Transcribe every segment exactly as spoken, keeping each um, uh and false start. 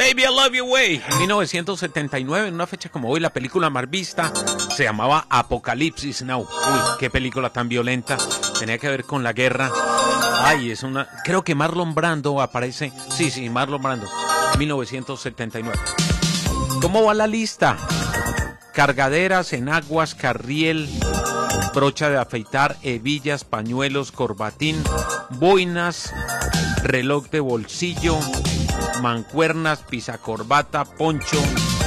Baby, I Love You Way. En mil novecientos setenta y nueve, en una fecha como hoy, la película más vista se llamaba Apocalipsis Now. Uy, qué película tan violenta. Tenía que ver con la guerra. Ay, es una... Creo que Marlon Brando aparece. Sí, sí, Marlon Brando. mil novecientos setenta y nueve. ¿Cómo va la lista? Cargaderas, enaguas, carriel, brocha de afeitar, hebillas, pañuelos, corbatín, boinas, reloj de bolsillo, mancuernas, pisacorbata, poncho,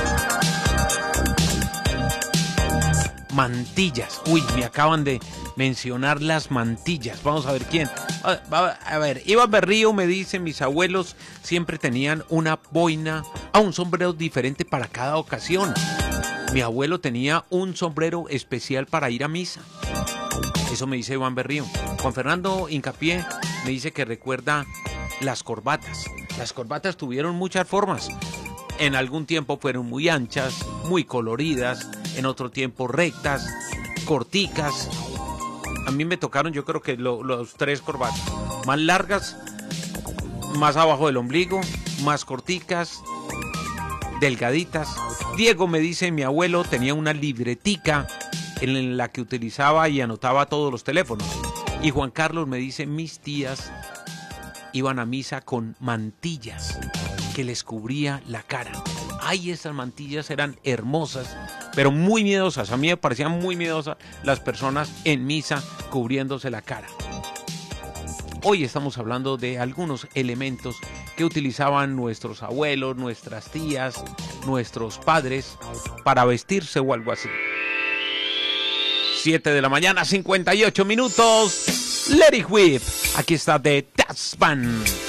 mantillas. Uy, me acaban de mencionar las mantillas. Vamos a ver quién. A, a, a ver, Iván Berrío me dice, mis abuelos siempre tenían una boina, a un sombrero diferente para cada ocasión. Mi abuelo tenía un sombrero especial para ir a misa. Eso me dice Iván Berrío. Juan Fernando Hincapié me dice que recuerda las corbatas. Las corbatas tuvieron muchas formas. En algún tiempo fueron muy anchas, muy coloridas, en otro tiempo rectas, corticas. A mí me tocaron, yo creo que lo, los tres corbatas. Más largas, más abajo del ombligo, más corticas, delgaditas. Diego me dice, mi abuelo tenía una libretica en la que utilizaba y anotaba todos los teléfonos. Y Juan Carlos me dice, mis tías iban a misa con mantillas que les cubría la cara. Ay, esas mantillas eran hermosas, pero muy miedosas. A mí me parecían muy miedosas las personas en misa cubriéndose la cara. Hoy estamos hablando de algunos elementos que utilizaban nuestros abuelos, nuestras tías, nuestros padres para vestirse o algo así. siete de la mañana, cincuenta y ocho minutos. Let It Whip. Aquí está The Tasman.